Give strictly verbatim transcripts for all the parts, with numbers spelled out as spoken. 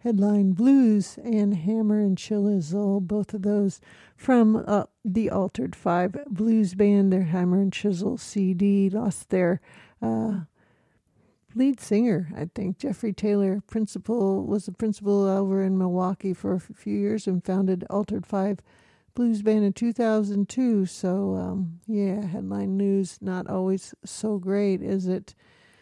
Headline Blues and Hammer and Chisel, both of those from uh, the Altered Five Blues Band. Their Hammer and Chisel C D lost their uh, lead singer, I think. Jeffrey Taylor, principal, was the principal over in Milwaukee for a few years and founded Altered Five Blues Band in two thousand two. So, um, yeah, headline news, not always so great, is it?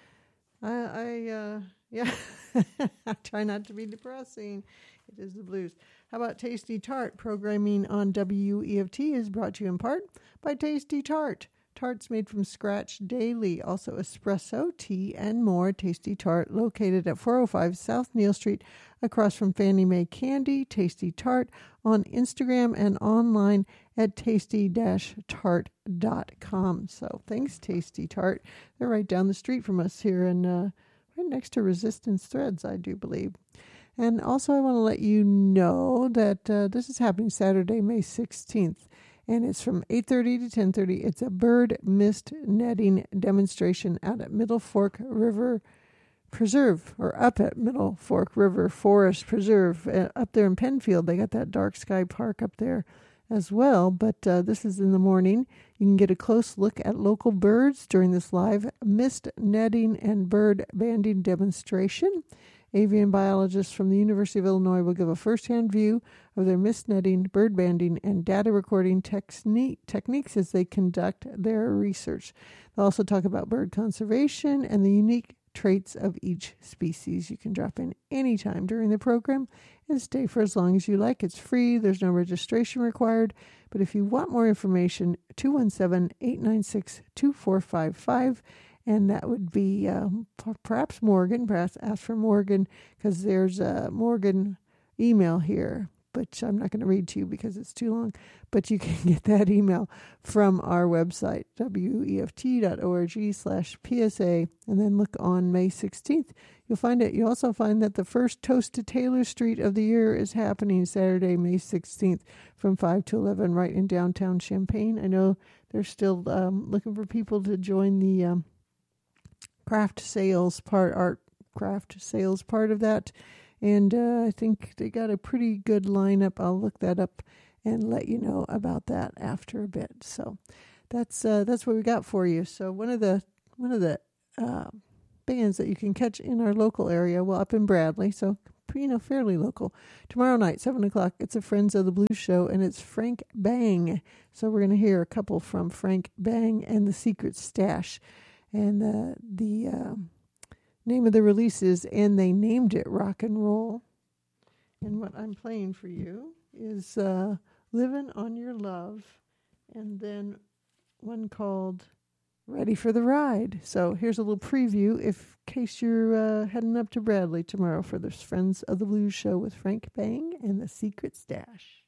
I, I uh, yeah, I try not to be depressing. It is the blues. How about Tasty Tart? Programming on W E F T is brought to you in part by Tasty Tart. Tarts made from scratch daily. Also espresso, tea, and more. Tasty Tart, located at four oh five South Neal Street, across from Fannie Mae Candy. Tasty Tart on Instagram and online at tasty dash tart dot com. So thanks, Tasty Tart. They're right down the street from us here and uh, right next to Resistance Threads, I do believe. And also I want to let you know that uh, this is happening Saturday, May sixteenth. And it's from eight thirty to ten thirty. It's a bird mist netting demonstration out at Middle Fork River Preserve, or up at Middle Fork River Forest Preserve, uh, up there in Penfield. They got that Dark Sky Park up there as well. But uh, this is in the morning. You can get a close look at local birds during this live mist netting and bird banding demonstration. Avian biologists from the University of Illinois will give a first-hand view of their mist netting, bird banding, and data recording technique, techniques as they conduct their research. They'll also talk about bird conservation and the unique traits of each species. You can drop in anytime during the program and stay for as long as you like. It's free. There's no registration required. But if you want more information, two one seven, eight nine six, two four five five. And that would be um, perhaps Morgan. Perhaps ask for Morgan, because there's a Morgan email here, which I'm not going to read to you because it's too long. But you can get that email from our website, W E F T dot org slash P S A, and then look on May sixteenth. You'll find it. You'll also find that the first Toast to Taylor Street of the year is happening Saturday, May sixteenth, from five to eleven, right in downtown Champaign. I know they're still um, looking for people to join the Um, craft sales part, art craft sales part of that. And uh, I think they got a pretty good lineup. I'll look that up and let you know about that after a bit. So that's uh, that's what we got for you. So one of the one of the uh, bands that you can catch in our local area, well, up in Bradley, so you know, fairly local. Tomorrow night, seven o'clock, it's a Friends of the Blues show, and it's Frank Bang. So we're going to hear a couple from Frank Bang and the Secret Stash. And uh, the uh, name of the release is And They Named It Rock and Roll. And what I'm playing for you is uh, Living on Your Love, and then one called Ready for the Ride. So here's a little preview in case you're uh, heading up to Bradley tomorrow for this Friends of the Blues show with Frank Bang and the Secret Stash.